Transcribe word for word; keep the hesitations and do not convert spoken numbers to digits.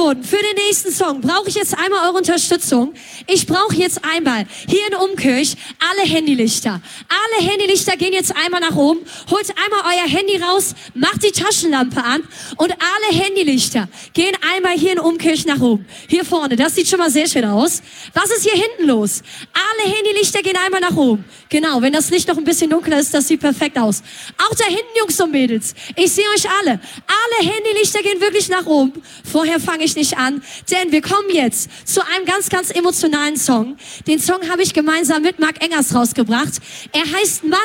wurden für den nächsten Song, brauche ich jetzt einmal eure Unterstützung. Ich brauche jetzt einmal hier in Umkirch alle Handylichter. Alle Handylichter gehen jetzt einmal nach oben. Holt einmal euer Handy raus, macht die Taschenlampe an und alle Handylichter gehen einmal hier in Umkirch nach oben. Hier vorne, das sieht schon mal sehr schön aus. Was ist hier hinten los? Alle Handylichter gehen einmal nach oben. Genau, wenn das Licht noch ein bisschen dunkler ist, das sieht perfekt aus. Auch da hinten, Jungs und Mädels, ich sehe euch alle. Alle Handylichter gehen wirklich nach oben. Vorher fange ich nicht an, denn wir kommen jetzt zu einem ganz, ganz emotionalen Song. Den Song habe ich gemeinsam mit Marc Engers rausgebracht. Er heißt Mann.